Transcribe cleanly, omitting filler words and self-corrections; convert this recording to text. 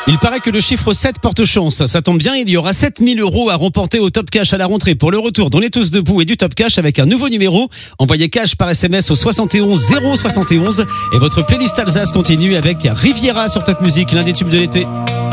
Il paraît que le chiffre 7 porte chance. Ça tombe bien, il y aura 7000 € à remporter au Top Cash à la rentrée pour le retour d'On est tous debout et du Top Cash avec un nouveau numéro. Envoyez cash par SMS au 71 071 et votre playlist Alsace continue avec Riviera sur Top Music, l'un des tubes de l'été.